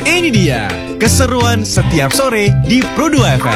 Ini dia keseruan setiap sore di Pro2 FM.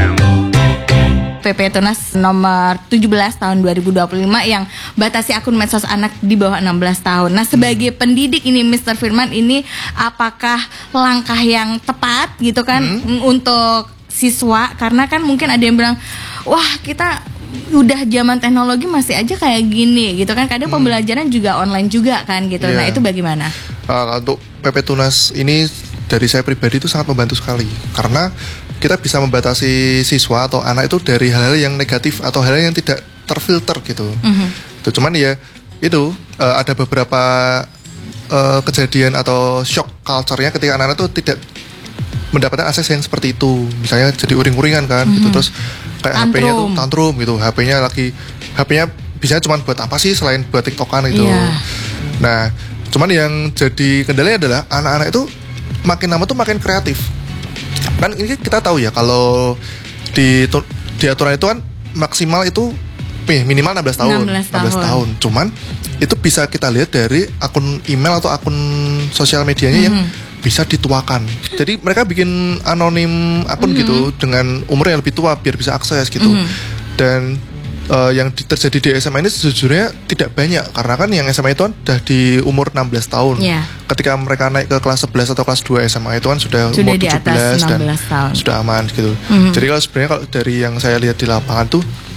PP Tunas nomor 17 tahun 2025 yang batasi akun medsos anak di bawah 16 tahun. Nah, sebagai pendidik ini Mr. Firman, ini apakah langkah yang tepat gitu kan untuk siswa? Karena kan mungkin ada yang bilang, wah kita udah zaman teknologi masih aja kayak gini gitu kan. Kadang pembelajaran juga online juga kan gitu. Nah, itu bagaimana? Untuk PP Tunas ini dari saya pribadi itu sangat membantu sekali. Karena kita bisa membatasi siswa atau anak itu dari hal-hal yang negatif atau hal-hal yang tidak terfilter gitu. Itu cuman ya itu ada beberapa kejadian atau shock culture-nya ketika anak-anak itu tidak mendapatkan akses yang seperti itu. Misalnya jadi uring-uringan kan gitu. Terus kayak HP-nya tuh tantrum gitu. HP-nya bisa cuma buat apa sih selain buat TikTokan gitu. Nah, cuman yang jadi kendalanya adalah anak-anak itu makin lama tuh makin kreatif. Kan ini kita tahu ya kalau di aturan itu kan maksimal itu minimal 16 tahun. 16 tahun. Cuman itu bisa kita lihat dari akun email atau akun sosial medianya yang bisa dituakan. Jadi mereka bikin anonim akun gitu dengan umur yang lebih tua biar bisa akses gitu. Dan yang terjadi di SMA ini sejujurnya tidak banyak karena kan yang SMA itu kan udah di umur 16 tahun. Ketika mereka naik ke kelas 11 atau kelas 2 SMA itu kan sudah umur 17 dan tahun. Sudah aman gitu. Jadi kalau sebenarnya kalau dari yang saya lihat di lapangan tuh